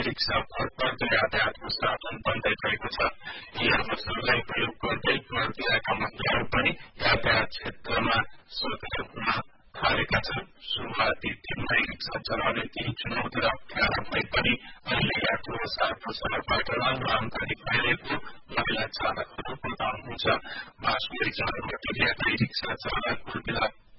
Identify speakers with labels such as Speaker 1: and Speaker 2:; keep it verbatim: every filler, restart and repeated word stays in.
Speaker 1: रिक्सा भरपर्दो यातायातको साधन बन्दै गएको छ। यी अवसरलाई प्रयोग गर्दै मर्तियाका महिलाहरू पनि यातायात क्षेत्रमा स्वतन्त्र थालेका छन्। सुरुवाती दिनमै रिक्सा चलाउने केही चुनौती र अप्ठ्यारा भए पनि अहिले यात्रु प्रसार प्रसारबाट राम्रो आमदानी भइरहेको महिला चालकहरू बताउनुहुन्छ। बाँसुरी चरणबाट ल्यादै रिक्सा चालक कुलबिला